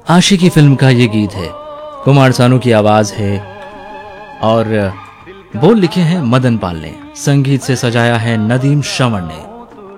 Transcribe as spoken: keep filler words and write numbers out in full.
आशिकी film का ये गीत है, कुमार सानू की आवाज है और बोल लिखे हैं मदन पाल ने, संगीत से सजाया है नदीम श्रवण ने।